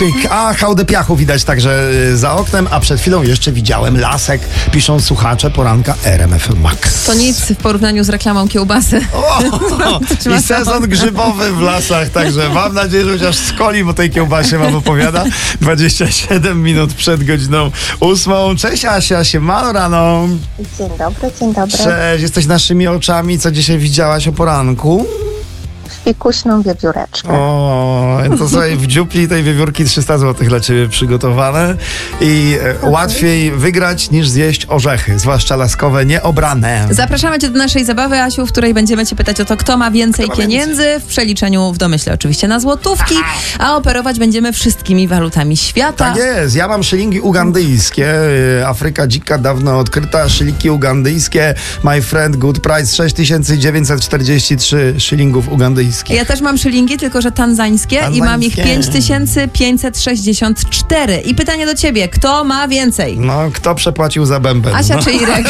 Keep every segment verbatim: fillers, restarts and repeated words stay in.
Cyk, a hałdę piachu widać także za oknem, a przed chwilą jeszcze widziałem lasek, piszą słuchacze poranka R M F Max. To nic w porównaniu z reklamą kiełbasy. O, i sezon grzybowy w lasach, także mam nadzieję, że chociaż z coli o tej kiełbasie wam opowiada. dwadzieścia siedem minut przed godziną ósmą. Cześć Asia, siemano rano. Dzień dobry, dzień dobry. Cześć, jesteś naszymi oczami. Co dzisiaj widziałaś o poranku? Fikuśną wiewióreczkę. O, to sobie w dziupli tej wiewiórki trzysta złotych dla ciebie przygotowane i e, łatwiej wygrać niż zjeść orzechy, zwłaszcza laskowe, nieobrane. Zapraszamy cię do naszej zabawy, Asiu, w której będziemy cię pytać o to, kto ma więcej Kto ma pieniędzy w przeliczeniu w domyśle oczywiście na złotówki, a operować będziemy wszystkimi walutami świata. Tak jest, ja mam szylingi ugandyjskie, e, Afryka dzika dawno odkryta, szylingi ugandyjskie, my friend, good price, sześć tysięcy dziewięćset czterdzieści trzy szylingów ugandyjskich. Ja też mam szylingi, tylko że tanzańskie, Tanzańskie. i mam ich pięć tysięcy pięćset sześćdziesiąt cztery. I pytanie do ciebie, kto ma więcej? No, kto przepłacił za bęben? Asia no. czy Irek?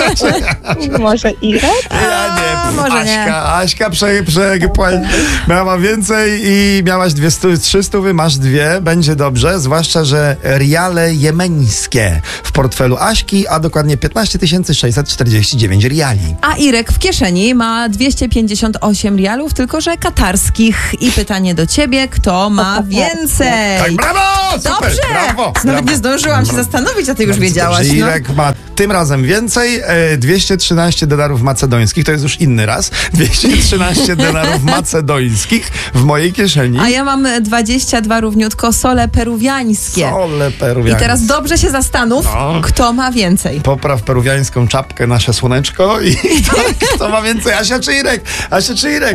Może Irek? Ja nie, A, może Aśka, nie. Aśka prze, prze, prze, miała więcej i miałaś dwie stu, trzy stówy, masz dwie, będzie dobrze, zwłaszcza, że riale jemeńskie w portfelu Aśki, a dokładnie piętnaście tysięcy sześćset czterdzieści dziewięć riali. A Irek w kieszeni ma dwieście pięćdziesiąt osiem rialów, tylko że katarskich. I pytanie do ciebie, kto ma więcej? Tak, brawo! Super, Dobrze! brawo! Nawet brawo. nie zdążyłam się zastanowić, a ty już Bardzo wiedziałaś. dobrze. No. Irek ma tym razem więcej, e, dwieście trzynaście dolarów macedońskich, to jest już inny raz, dwieście trzynaście dolarów macedońskich w mojej kieszeni. A ja mam dwadzieścia dwa równiutko sole peruwiańskie. Ole I peruwiańskie. teraz dobrze się zastanów, No. kto ma więcej. Popraw peruwiańską czapkę, nasze słoneczko i kto, kto ma więcej, Asia czy Irek? Asia czy Irek?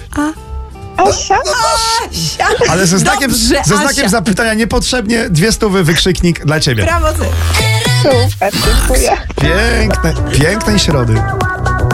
Asia? Ale ze znakiem, Dobrze, ze znakiem Asia. zapytania niepotrzebnie dwie stówy wykrzyknik dla ciebie. Brawo ty. Super, dziękuję. Piękne, pięknej środy.